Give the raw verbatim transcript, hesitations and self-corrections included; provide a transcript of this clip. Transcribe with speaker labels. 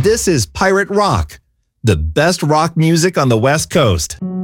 Speaker 1: This is Pirate Rock, the best rock music on the West Coast.